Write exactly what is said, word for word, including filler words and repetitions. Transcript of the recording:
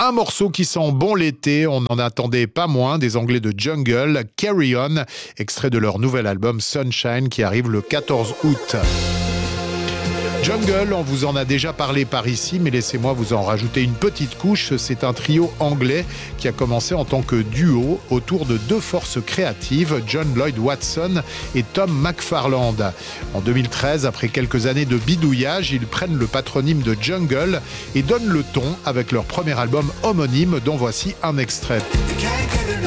Un morceau qui sent bon l'été, on n'en attendait pas moins, des Anglais de Jungle, Carry On, extrait de leur nouvel album Sunshine qui arrive le quatorze août. Jungle, on vous en a déjà parlé par ici, mais laissez-moi vous en rajouter une petite couche. C'est un trio anglais qui a commencé en tant que duo autour de deux forces créatives, John Lloyd Watson et Tom McFarland. En deux mille treize, après quelques années de bidouillage, ils prennent le patronyme de Jungle et donnent le ton avec leur premier album homonyme dont voici un extrait.